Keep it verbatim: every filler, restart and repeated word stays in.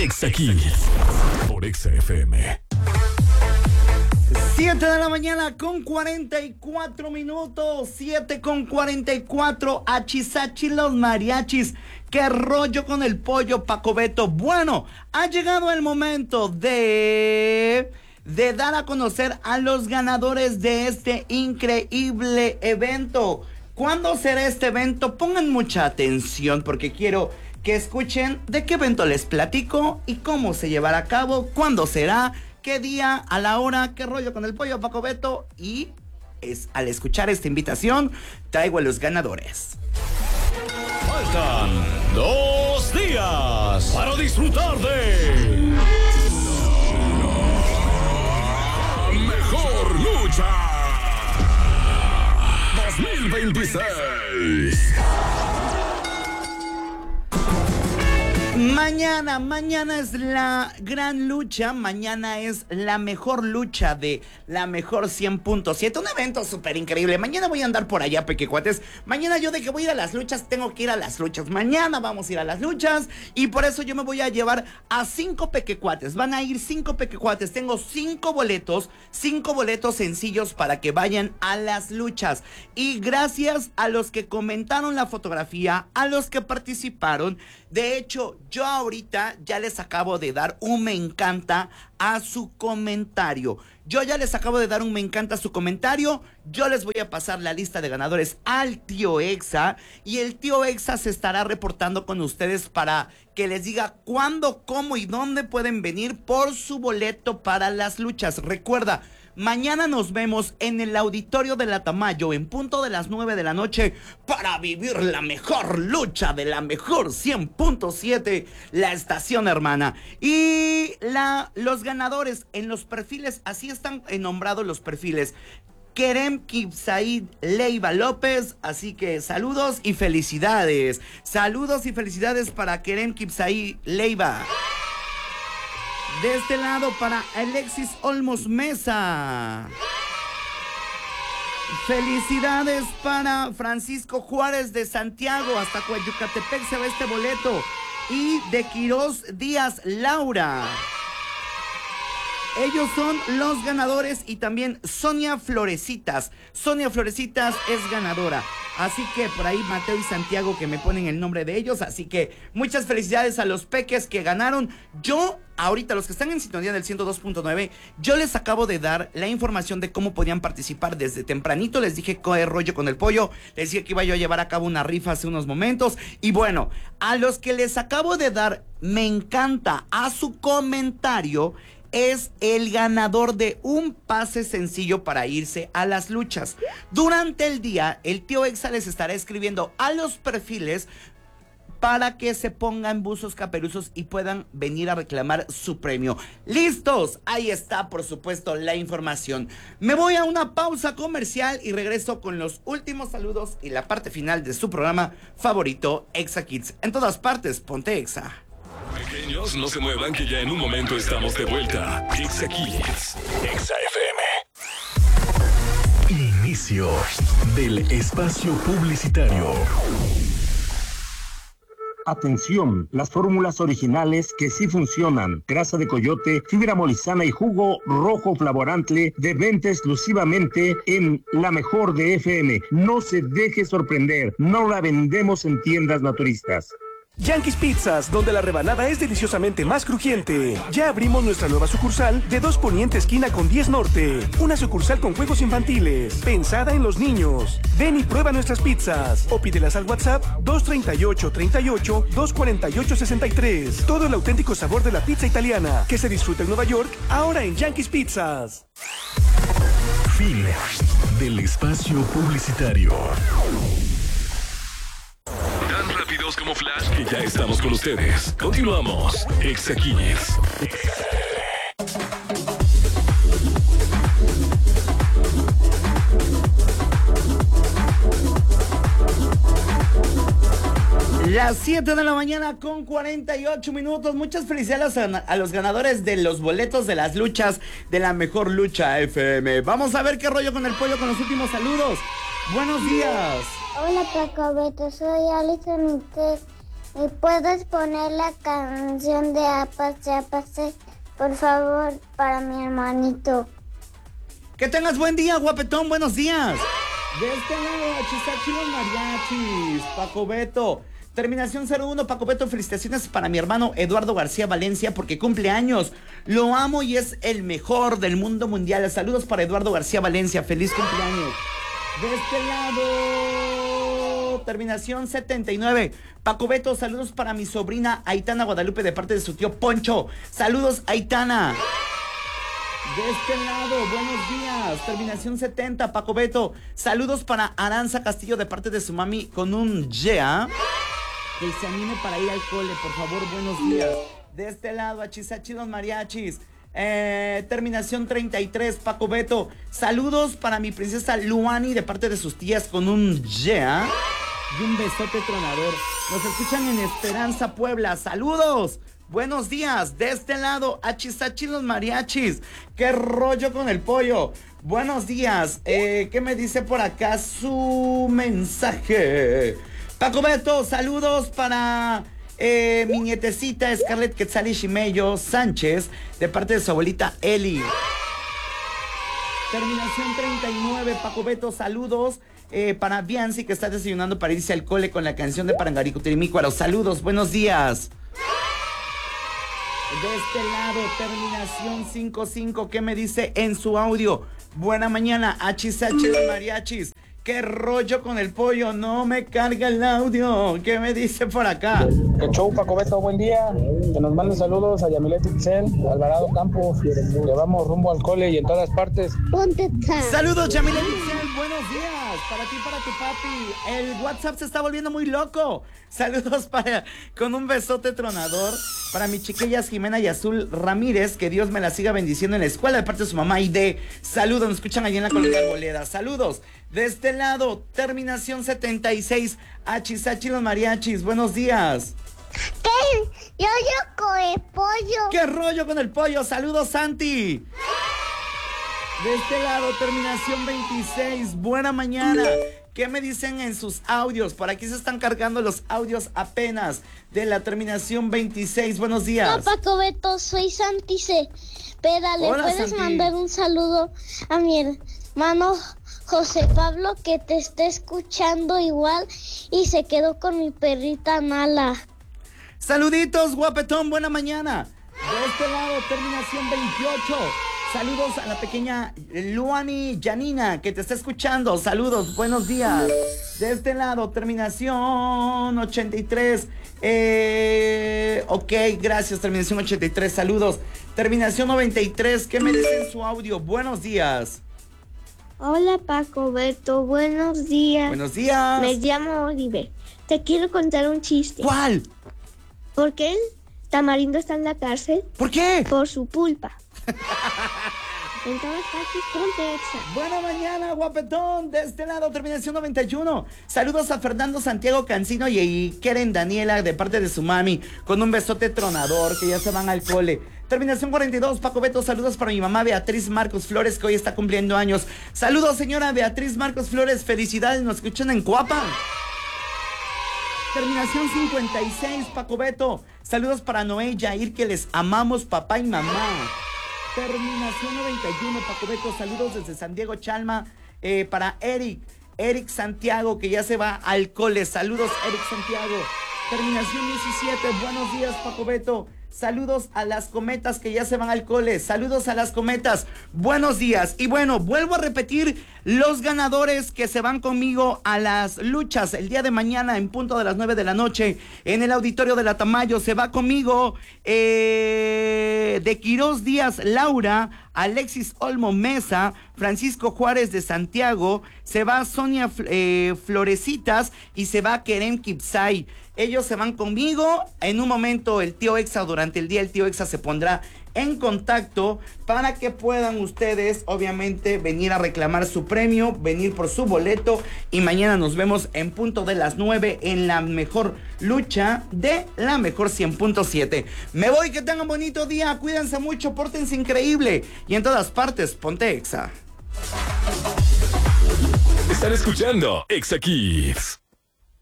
Exa Kids por Exa F M. siete de la mañana con cuarenta y cuatro minutos. siete con cuarenta y cuatro. Achisachi los mariachis. ¿Qué rollo con el pollo, Paco Beto? Bueno, ha llegado el momento de... de dar a conocer a los ganadores de este increíble evento. ¿Cuándo será este evento? Pongan mucha atención porque quiero que escuchen de qué evento les platico y cómo se llevará a cabo, cuándo será, qué día, a la hora, qué rollo con el pollo, Paco Beto. Y es, al escuchar esta invitación, traigo a los ganadores. Faltan dos días para disfrutar de la mejor lucha dos mil veintiséis. Mañana, mañana es la gran lucha, mañana es la mejor lucha de la mejor cien punto siete, un evento súper increíble. Mañana voy a andar por allá, pequecuates. Mañana yo de que voy a ir a las luchas, tengo que ir a las luchas. Mañana vamos a ir a las luchas y por eso yo me voy a llevar a cinco pequecuates. Van a ir cinco pequecuates, tengo cinco boletos, cinco boletos sencillos para que vayan a las luchas. Y gracias a los que comentaron la fotografía, a los que participaron. De hecho, yo ahorita ya les acabo de dar un me encanta a su comentario. Yo ya les acabo de dar un me encanta a su comentario. Yo les voy a pasar la lista de ganadores al tío Exa. Y el tío Exa se estará reportando con ustedes para que les diga cuándo, cómo y dónde pueden venir por su boleto para las luchas. Recuerda, mañana nos vemos en el auditorio de la Tamayo en punto de las nueve de la noche para vivir la mejor lucha de la mejor cien punto siete, la estación hermana. Y la, los ganadores en los perfiles, así están nombrados los perfiles. Kerem Kipsaid Leiva López, así que saludos y felicidades. Saludos y felicidades para Kerem Kipsaid Leiva. De este lado para Alexis Olmos Mesa. Felicidades para Francisco Juárez de Santiago. Hasta Coyucatepec se va este boleto. Y de Quirós Díaz Laura. Ellos son los ganadores y también Sonia Florecitas. Sonia Florecitas es ganadora. Así que por ahí Mateo y Santiago que me ponen el nombre de ellos. Así que muchas felicidades a los peques que ganaron. Yo, ahorita, los que están en sintonía del ciento dos punto nueve, yo les acabo de dar la información de cómo podían participar desde tempranito. Les dije qué rollo con el pollo. Les dije que iba yo a llevar a cabo una rifa hace unos momentos. Y bueno, a los que les acabo de dar me encanta a su comentario, es el ganador de un pase sencillo para irse a las luchas. Durante el día, el tío Exa les estará escribiendo a los perfiles para que se pongan buzos caperuzos y puedan venir a reclamar su premio. ¡Listos! Ahí está, por supuesto, la información. Me voy a una pausa comercial y regreso con los últimos saludos y la parte final de su programa favorito, Exa Kids. En todas partes, ponte Exa. Pequeños, no se muevan que ya en un momento estamos de vuelta. Exa Kids, Exa F M. Inicio del espacio publicitario. Atención, las fórmulas originales que sí funcionan. Grasa de coyote, fibra molizana y jugo rojo flavorante de venta exclusivamente en La Mejor de F M. No se deje sorprender, no la vendemos en tiendas naturistas. Yankees Pizzas, donde la rebanada es deliciosamente más crujiente. Ya abrimos nuestra nueva sucursal de dos Poniente esquina con diez Norte. Una sucursal con juegos infantiles, pensada en los niños. Ven y prueba nuestras pizzas o pídelas al WhatsApp dos treinta y ocho, treinta y ocho, dos cuarenta y ocho, sesenta y tres. Todo el auténtico sabor de la pizza italiana que se disfruta en Nueva York, ahora en Yankees Pizzas. Fin del espacio publicitario. Como Flash, que ya estamos con ustedes. Continuamos. Exa Kids. Las siete de la mañana con cuarenta y ocho minutos. Muchas felicidades a, a los ganadores de los boletos de las luchas de La Mejor Lucha F M. Vamos a ver qué rollo con el pollo con los últimos saludos. Buenos días. Hola Paco Beto, soy Alison Mites ¿Y puedes poner la canción de Apase, Apase, por favor, para mi hermanito? Que tengas buen día, guapetón, buenos días. De este lado, Chisachi los mariachis, Paco Beto. Terminación cero uno, Paco Beto, felicitaciones para mi hermano Eduardo García Valencia porque cumple años. Lo amo y es el mejor del mundo mundial. Saludos para Eduardo García Valencia, feliz cumpleaños. De este lado, terminación setenta y nueve, Paco Beto, saludos para mi sobrina Aitana Guadalupe de parte de su tío Poncho. Saludos, Aitana. De este lado, buenos días. Terminación setenta, Paco Beto. Saludos para Aranza Castillo de parte de su mami con un yeah. Que se anime para ir al cole, por favor, buenos días. De este lado, Achisachi los mariachis. Eh, terminación treinta y tres, Paco Beto. Saludos para mi princesa Luani de parte de sus tías con un yeah. Y un besote tronador. Nos escuchan en Esperanza, Puebla. Saludos. Buenos días, de este lado, Achisachi los mariachis. ¿Qué rollo con el pollo? Buenos días, eh, ¿qué me dice por acá su mensaje? Paco Beto, saludos para eh, mi nietecita Scarlett Quetzali Chimello Sánchez, de parte de su abuelita Eli. Terminación treinta y nueve, Paco Beto, saludos eh, para Bianci, que está desayunando para irse al cole con la canción de Parangaricutirimícuaro. Saludos, buenos días. De este lado, terminación cincuenta y cinco, ¿qué me dice en su audio? Buena mañana, Achisachi los mariachis. ¿Qué rollo con el pollo? No me carga el audio. ¿Qué me dice por acá? El show, Paco Beto, buen día. Que nos manden saludos a Yamilet Itzel, Alvarado Campos. Que vamos rumbo al cole y en todas partes. Ponte tan. Saludos, Yamilet Itzel. Buenos días. Para ti, para tu papi. El WhatsApp se está volviendo muy loco. Saludos para, con un besote tronador. Para mis chiquillas Jimena y Azul Ramírez. Que Dios me la siga bendiciendo en la escuela de parte de su mamá y de saludos. Nos escuchan allí en la colonia Arboleda. Saludos. De este lado, terminación setenta y seis, Achisachi los mariachis, buenos días. ¿Qué? Yo yo con el pollo. ¿Qué rollo con el pollo? Saludos, Santi. De este lado, terminación veintiséis, buena mañana. ¿Qué me dicen en sus audios? Por aquí se están cargando los audios apenas de la terminación veintiséis, buenos días. No, Paco Beto, soy Santi Cepeda. ¿Le Hola, puedes Santi. mandar un saludo a mi hermano José Pablo, que te está escuchando igual y se quedó con mi perrita Nala? Saluditos, guapetón, buena mañana. De este lado, terminación veintiocho. Saludos a la pequeña Luani Janina, que te está escuchando. Saludos, buenos días. De este lado, terminación ochenta y tres. Eh, ok, gracias, terminación ochenta y tres. Saludos. Terminación noventa y tres. ¿Qué me dice en su audio? Buenos días. Hola, Paco Beto, buenos días. Buenos días. Me llamo Oliver. Te quiero contar un chiste. ¿Cuál? ¿Por qué el tamarindo está en la cárcel? ¿Por qué? Por su pulpa. En todas partes, ponte Exa. Buena mañana, guapetón. De este lado, terminación noventa y uno. Saludos a Fernando Santiago Cancino y, y Keren Daniela de parte de su mami, con un besote tronador, que ya se van al cole. Terminación cuarenta y dos, Paco Beto, saludos para mi mamá Beatriz Marcos Flores, que hoy está cumpliendo años. Saludos, señora Beatriz Marcos Flores, felicidades, nos escuchan en Coapa. Terminación cincuenta y seis, Paco Beto, saludos para Noé y Yair, que les amamos, papá y mamá. Terminación noventa y uno, Paco Beto, saludos desde San Diego Chalma, eh, para Eric, Eric Santiago, que ya se va al cole. Saludos, Eric Santiago. Terminación diecisiete, buenos días, Paco Beto. Saludos a las cometas que ya se van al cole. Saludos a las cometas. Buenos días. Y bueno, vuelvo a repetir los ganadores que se van conmigo a las luchas el día de mañana en punto de las nueve de la noche en el auditorio de la Tamayo. Se va conmigo eh, de Quirós Díaz Laura, Alexis Olmo Mesa, Francisco Juárez de Santiago. Se va Sonia eh, Florecitas y se va Kerem Kipsay. Ellos se van conmigo. En un momento el tío Exa, durante el día el tío Exa se pondrá en contacto para que puedan ustedes obviamente venir a reclamar su premio, venir por su boleto, y mañana nos vemos en punto de las nueve en la mejor lucha de la mejor cien punto siete. Me voy, que tengan bonito día, cuídense mucho, pórtense increíble y en todas partes ponte Exa. Están escuchando Exa Kids.